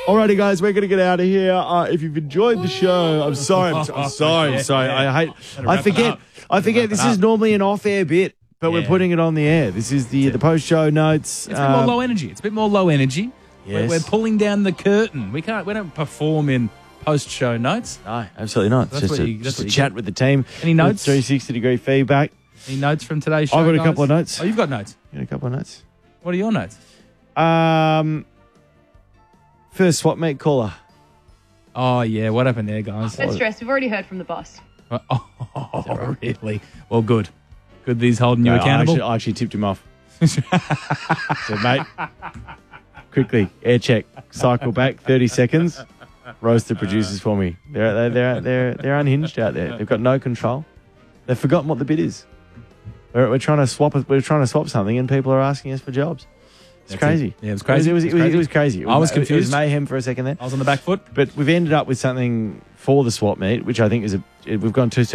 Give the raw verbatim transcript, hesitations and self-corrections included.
Alrighty, guys, we're going to get out of here. Uh, if you've enjoyed the show, I'm sorry. I'm, I'm sorry. I'm sorry. I hate. I forget. I forget. This is normally an off-air bit, but we're Yeah. putting it on the air. This is the the post-show notes. It's a bit more low energy. It's a bit more low energy. We're, Yes. we're pulling down the curtain. We can't. We don't perform in post-show notes. No, absolutely not. It's That's just what a, you- that's just what a you chat get. with the team. Any notes? three sixty degree feedback. Any notes from today's show? I've got a guys? couple of notes. Oh, you've got notes. Got a couple of notes. What are your notes? Um, first swap meet caller. Oh yeah, what happened there, guys? Don't stress. We've already heard from the boss. Oh, really? Well, good. Good. These holding you No, I accountable. actually, I actually tipped him off. Said, mate, quickly air check, cycle back thirty seconds. Roast the producers for me. They're they're they're they're, they're unhinged out there. They've got no control. They've forgotten what the bid is. We're, we're trying to swap. We're trying to swap something, and people are asking us for jobs. It's That's crazy. it. Yeah, it was crazy. It was, it was, It was it was crazy. It was, I was It was confused. mayhem for a second there. I was on the back foot. But we've ended up with something for the swap meet, which I think is a. We've gone too.